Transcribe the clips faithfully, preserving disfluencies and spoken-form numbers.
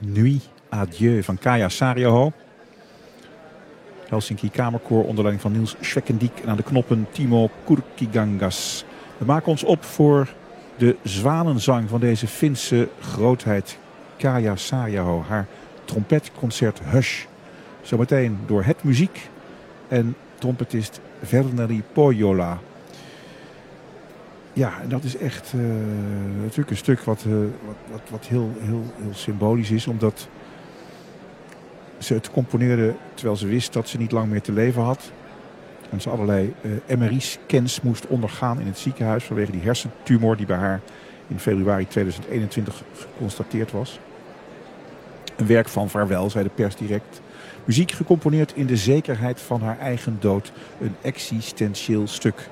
Nuit Adieu van Kaija Saariaho. Helsinki Kamerkoor onder leiding van Niels Schwekendijk en aan de knoppen Timo Kurkigangas. We maken ons op voor de zwanenzang van deze Finse grootheid Kaija Saariaho. Haar trompetconcert Hush. Zometeen door Het Muziek en trompetist Verneri Pohjola. Ja, en dat is echt uh, natuurlijk een stuk wat, uh, wat, wat, wat heel, heel, heel symbolisch is. Omdat ze het componeerde terwijl ze wist dat ze niet lang meer te leven had. En ze allerlei uh, M R I-scans moest ondergaan in het ziekenhuis vanwege die hersentumor die bij haar in februari tweeduizend eenentwintig geconstateerd was. Een werk van vaarwel, zei de pers direct. Muziek gecomponeerd in de zekerheid van haar eigen dood. Een existentieel stuk.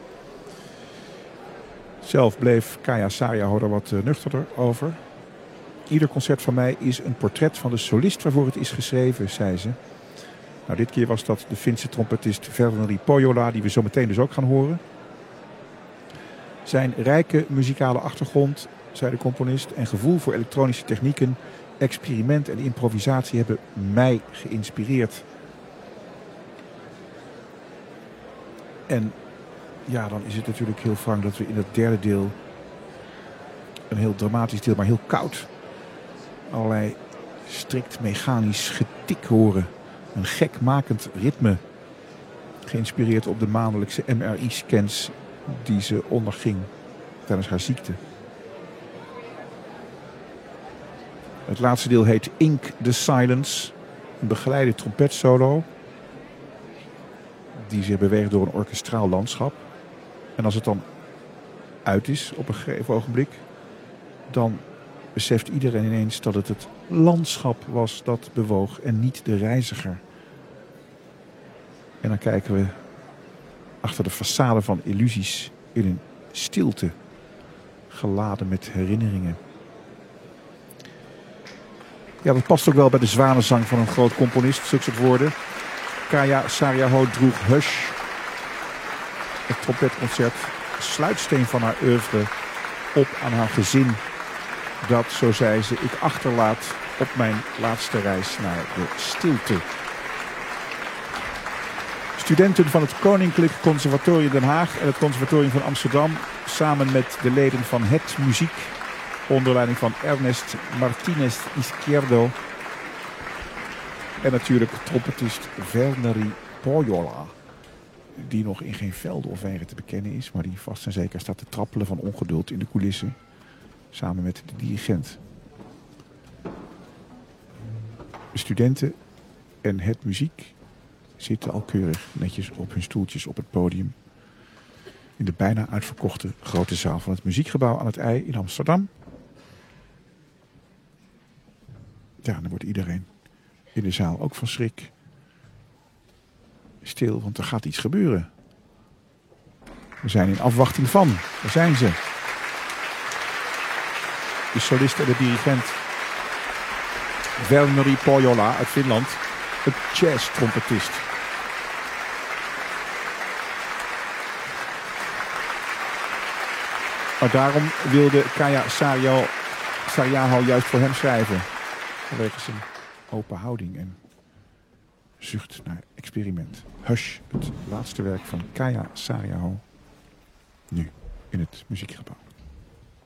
Zelf bleef Kaija Saariaho er wat uh, nuchterder over. Ieder concert van mij is een portret van de solist waarvoor het is geschreven, zei ze. Nou, dit keer was dat de Finse trompetist Verneri Pohjola, die we zo meteen dus ook gaan horen. Zijn rijke muzikale achtergrond, zei de componist, en gevoel voor elektronische technieken, experiment en improvisatie hebben mij geïnspireerd. En ja, dan is het natuurlijk heel wrang dat we in het derde deel, een heel dramatisch deel, maar heel koud, allerlei strikt mechanisch getik horen. Een gekmakend ritme, geïnspireerd op de maandelijkse M R I-scans die ze onderging tijdens haar ziekte. Het laatste deel heet Ink the Silence, een begeleide trompetsolo die zich beweegt door een orkestraal landschap. En als het dan uit is op een gegeven ogenblik, dan beseft iedereen ineens dat het het landschap was dat bewoog en niet de reiziger. En dan kijken we achter de façade van illusies in een stilte, geladen met herinneringen. Ja, dat past ook wel bij de zwanenzang van een groot componist, zulke soort woorden. Kaija Saariaho droeg Hush, het trompetconcert, sluitsteen van haar oeuvre, op aan haar gezin. Dat, zo zei ze, ik achterlaat op mijn laatste reis naar de stilte. Studenten van het Koninklijk Conservatorium Den Haag en het Conservatorium van Amsterdam, samen met de leden van Het Muziek, onder leiding van Ernest Martinez Izquierdo, en natuurlijk trompetist Verneri Pohjola, die nog in geen velden of wegen te bekennen is, maar die vast en zeker staat te trappelen van ongeduld in de coulissen, samen met de dirigent. De studenten en Het Muziek zitten al keurig netjes op hun stoeltjes op het podium in de bijna uitverkochte grote zaal van het Muziekgebouw aan het IJ in Amsterdam. Ja, dan wordt iedereen in de zaal ook van schrik stil, want er gaat iets gebeuren. We zijn in afwachting van. Daar zijn ze. De solist en de dirigent Verneri Pohjola uit Finland, een jazz-trompetist. Maar daarom wilde Kaija Saariaho, Saariaho juist voor hem schrijven. Vanwege zijn open houding en zucht naar experiment. Hush, het laatste werk van Kaija Saariaho, nu in het Muziekgebouw.